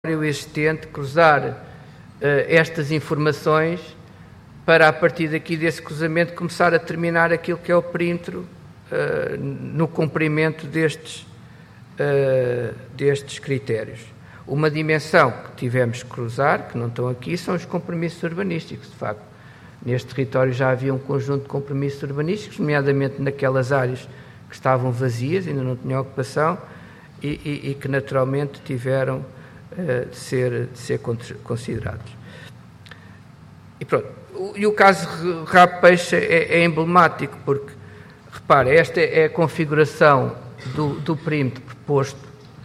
existente, cruzar estas informações para, a partir daqui desse cruzamento, começar a determinar aquilo que é o perímetro no cumprimento destes critérios. Uma dimensão que tivemos que cruzar, que não estão aqui, são os compromissos urbanísticos. De facto, neste território já havia um conjunto de compromissos urbanísticos, nomeadamente naquelas áreas que estavam vazias, ainda não tinham ocupação, e que naturalmente tiveram de ser considerados. E pronto. E o caso Rabo Peixe é emblemático, porque, repare, esta é a configuração do perímetro proposto.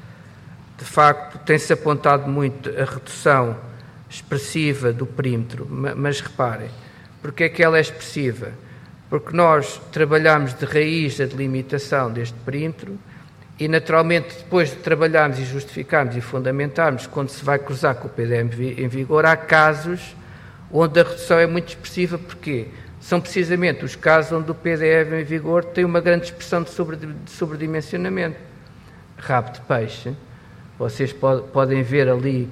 De facto, tem-se apontado muito a redução expressiva do perímetro, mas reparem, porque é que ela é expressiva? Porque nós trabalhamos de raiz a delimitação deste perímetro e, naturalmente, depois de trabalharmos e justificarmos e fundamentarmos, quando se vai cruzar com o PDM em vigor, há casos onde a redução é muito expressiva. Porquê? São precisamente os casos onde o PDM em vigor tem uma grande expressão de sobredimensionamento. Rabo de Peixe, vocês podem ver ali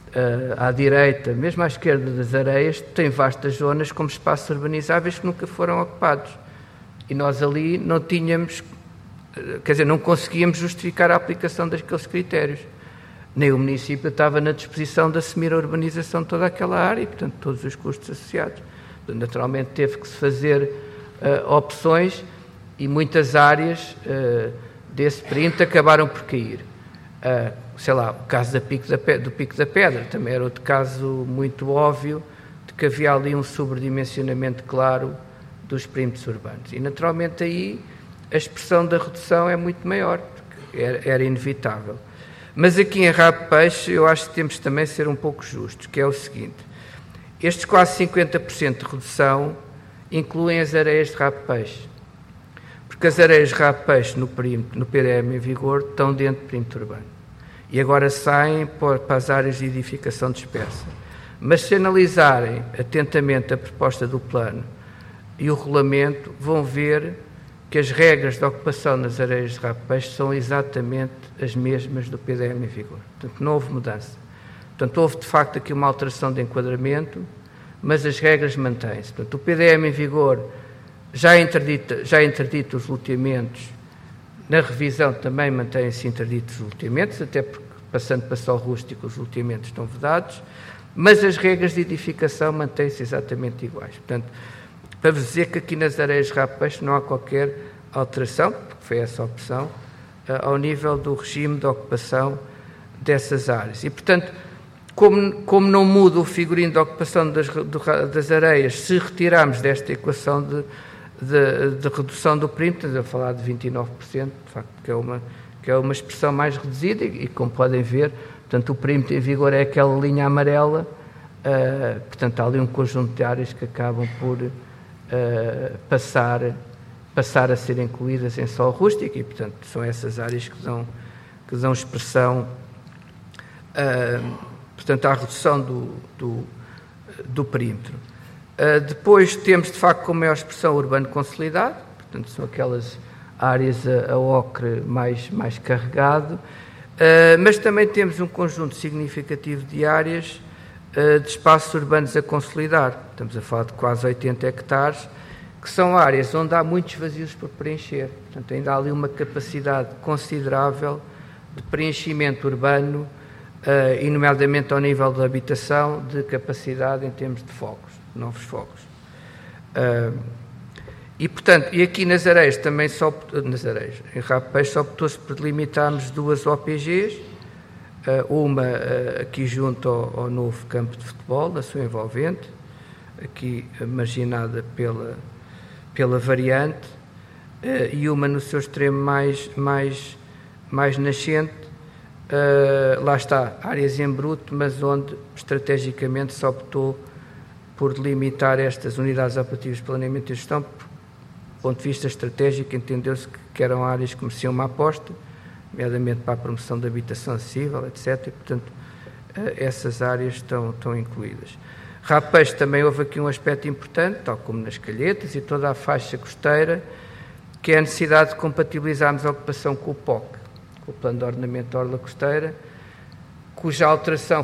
à direita, mesmo à esquerda das Areias, tem vastas zonas como espaços urbanizáveis que nunca foram ocupados. E nós ali não tínhamos, quer dizer, não conseguíamos justificar a aplicação daqueles critérios. Nem o município estava na disposição de assumir a urbanização de toda aquela área e, portanto, todos os custos associados. Naturalmente, teve que se fazer opções e muitas áreas desse perímetro acabaram por cair. Sei lá, o caso do Pico da Pedra também era outro caso muito óbvio de que havia ali um sobredimensionamento claro dos perímetros urbanos. E, naturalmente, aí a expressão da redução é muito maior, porque era inevitável. Mas aqui em Rabo Peixe eu acho que temos também de ser um pouco justos, que é o seguinte: estes quase 50% de redução incluem as areias de Rabo Peixe, porque as areias de Rabo Peixe no PDM em vigor estão dentro do perímetro urbano e agora saem para as áreas de edificação dispersa. Mas se analisarem atentamente a proposta do plano e o regulamento, vão ver que as regras de ocupação nas areias de Rabo Peixe são exatamente as mesmas do PDM em vigor. Portanto, não houve mudança. Portanto, houve de facto aqui uma alteração de enquadramento, mas as regras mantêm-se. Portanto, o PDM em vigor já interdita os loteamentos. Na revisão também mantêm-se interditos os loteamentos, até porque, passando para solo rústico, os loteamentos estão vedados, mas as regras de edificação mantêm-se exatamente iguais. Portanto, para vos dizer que aqui nas areias de Rabo Peixe não há qualquer alteração, porque foi essa a opção, ao nível do regime de ocupação dessas áreas. E, portanto, como não muda o figurino de ocupação das areias, se retirarmos desta equação de redução do perímetro, estamos a falar de 29%, de facto, que é uma expressão mais reduzida e como podem ver, portanto, o perímetro em vigor é aquela linha amarela, portanto, há ali um conjunto de áreas que acabam por passar a ser incluídas em solo rústico e, portanto, são essas áreas que dão expressão, portanto, à redução do perímetro. Depois temos, de facto, como maior expressão urbano consolidado, portanto, são aquelas áreas a ocre mais carregado, mas também temos um conjunto significativo de áreas de espaços urbanos a consolidar. Estamos a falar de quase 80 hectares, que são áreas onde há muitos vazios por preencher. Portanto, ainda há ali uma capacidade considerável de preenchimento urbano, e nomeadamente ao nível da habitação, de capacidade em termos de focos, novos focos. E, portanto, e aqui nas areias também em Rabo Peixe só optou-se por delimitarmos duas OPGs, uma aqui junto ao novo campo de futebol, na sua envolvente, aqui marginada pela variante, e uma no seu extremo mais nascente, lá está, áreas em bruto, mas onde estrategicamente se optou por delimitar estas unidades operativas de planeamento e gestão. Do ponto de vista estratégico, entendeu-se que eram áreas que mereciam uma aposta, nomeadamente para a promoção da habitação acessível, etc. E, portanto, essas áreas estão incluídas. Rabo Peixe também houve aqui um aspecto importante, tal como nas Calhetas e toda a faixa costeira, que é a necessidade de compatibilizarmos a ocupação com o POC, com o Plano de Ordenamento da Orla Costeira, cuja alteração